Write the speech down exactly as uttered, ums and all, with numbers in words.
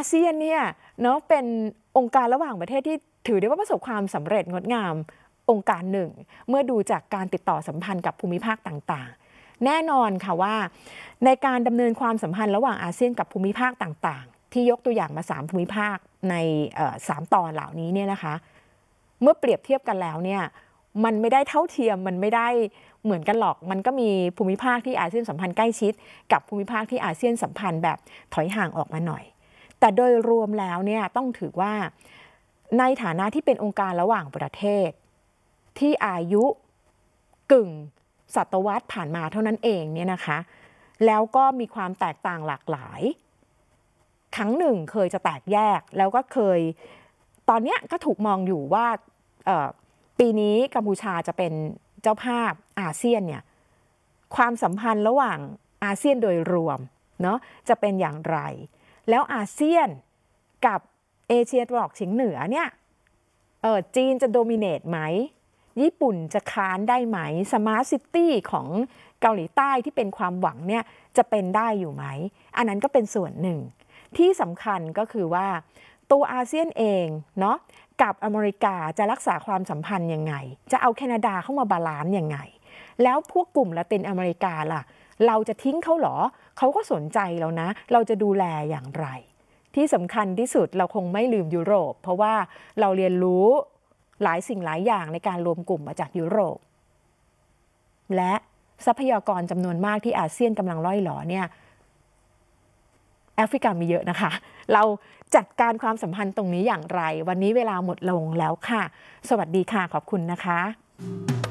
เซียนเนี่ยเนาะเป็นองค์การระหว่างประเทศที่ถือได้ว่าประสบความสำเร็จงดงามองค์การหนึ่งเมื่อดูจากการติดต่อสัมพันธ์กับภูมิภาคต่างๆแน่นอนค่ะว่าในการดำเนินความสัมพันธ์ระหว่างอาเซียนกับภูมิภาคต่างๆที่ยกตัวอย่างมาสามภูมิภาคในสามตอนเหล่านี้เนี่ยนะคะเมื่อเปรียบเทียบกันแล้วเนี่ยมันไม่ได้เท่าเทียมมันไม่ได้เหมือนกันหรอกมันก็มีภูมิภาคที่อาเซียนสัมพันธ์ใกล้ชิดกับภูมิภาคที่อาเซียนสัมพันธ์แบบถอยห่างออกมาหน่อยแต่โดยรวมแล้วเนี่ยต้องถือว่าในฐานะที่เป็นองค์การระหว่างประเทศที่อายุกึ่งศตวรรษผ่านมาเท่านั้นเองเนี่ยนะคะแล้วก็มีความแตกต่างหลากหลายครั้งหนึ่งเคยจะแตกแยกแล้วก็เคยตอนนี้ก็ถูกมองอยู่ว่าปีนี้กัมพูชาจะเป็นเจ้าภาพอาเซียนเนี่ยความสัมพันธ์ระหว่างอาเซียนโดยรวมเนาะจะเป็นอย่างไรแล้วอาเซียนกับเอเชียตะวันออกเฉียงเหนือเนี่ยเออจีนจะโดมิเนตไหมญี่ปุ่นจะค้านได้ไหมสมาร์ทซิตี้ของเกาหลีใต้ที่เป็นความหวังเนี่ยจะเป็นได้อยู่ไหมอันนั้นก็เป็นส่วนหนึ่งที่สำคัญก็คือว่าตัวอาเซียนเองเนาะกับอเมริกาจะรักษาความสัมพันธ์ยังไงจะเอาแคนาดาเข้ามาบาลานซ์ยังไงแล้วพวกกลุ่มละตินอเมริกาล่ะเราจะทิ้งเขาหรอเขาก็สนใจแล้วนะเราจะดูแลอย่างไรที่สำคัญที่สุดเราคงไม่ลืมยุโรปเพราะว่าเราเรียนรู้หลายสิ่งหลายอย่างในการรวมกลุ่มมาจากยุโรปและทรัพยากรจำนวนมากที่อาเซียนกำลังล่อยหลอเนี่ยแอฟริกามีเยอะนะคะเราจัดการความสัมพันธ์ตรงนี้อย่างไรวันนี้เวลาหมดลงแล้วค่ะสวัสดีค่ะขอบคุณนะคะ